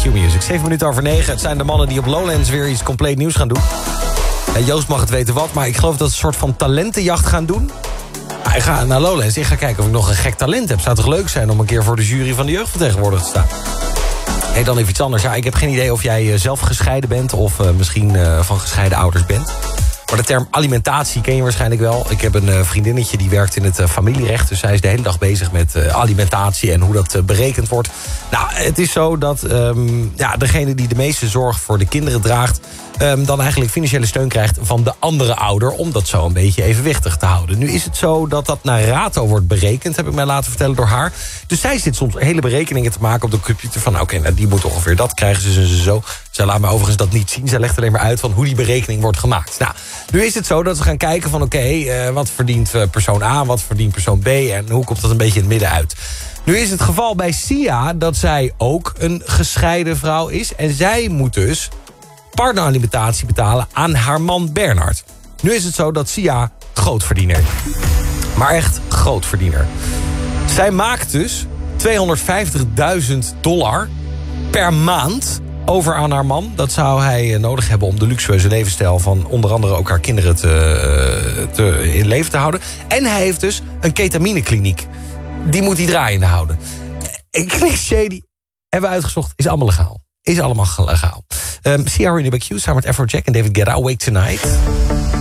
Q-Music. 7:07. Het zijn de mannen die op Lowlands weer iets compleet nieuws gaan doen. En Joost mag het weten wat, maar ik geloof dat ze een soort van talentenjacht gaan doen. Ik ga naar Lowlands, ik ga kijken of ik nog een gek talent heb. Zou toch leuk zijn om een keer voor de jury van de jeugdvertegenwoordiger te staan? Hey, dan even iets anders. Ja, ik heb geen idee of jij zelf gescheiden bent of misschien van gescheiden ouders bent. Maar de term alimentatie ken je waarschijnlijk wel. Ik heb een vriendinnetje die werkt in het familierecht. Dus zij is de hele dag bezig met alimentatie en hoe dat berekend wordt. Nou, het is zo dat degene die de meeste zorg voor de kinderen draagt... dan eigenlijk financiële steun krijgt van de andere ouder... om dat zo een beetje evenwichtig te houden. Nu is het zo dat dat naar rato wordt berekend... heb ik mij laten vertellen door haar. Dus zij zit soms hele berekeningen te maken op de computer... van oké, die moet ongeveer dat krijgen ze zo. Zij laat me overigens dat niet zien. Zij legt alleen maar uit van hoe die berekening wordt gemaakt. Nou, nu is het zo dat we gaan kijken van wat verdient persoon A... wat verdient persoon B en hoe komt dat een beetje in het midden uit... Nu is het geval bij Sia dat zij ook een gescheiden vrouw is... en zij moet dus partneralimentatie betalen aan haar man Bernard. Nu is het zo dat Sia grootverdiener is. Maar echt grootverdiener. Zij maakt dus $250.000 per maand over aan haar man. Dat zou hij nodig hebben om de luxueuze levensstijl... van onder andere ook haar kinderen in leven te houden. En hij heeft dus een ketaminekliniek. Die moet hij draaiende houden. Een cliché die hebben we uitgezocht, is allemaal legaal. Is allemaal legaal. Sia Renee by Q samen met Afrojack en David Guetta, Awake Tonight.